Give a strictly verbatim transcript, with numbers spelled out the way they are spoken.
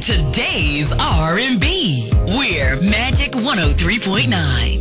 today's R and B. We're Magic one oh three point nine.